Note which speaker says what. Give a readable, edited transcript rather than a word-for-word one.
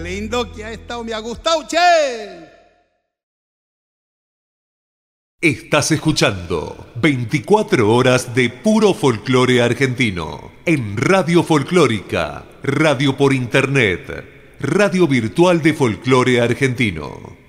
Speaker 1: lindo que ha estado, me ha gustado, che.
Speaker 2: Estás escuchando 24 horas de puro folclore argentino en Radio Folclórica, radio por internet, radio virtual de folclore argentino.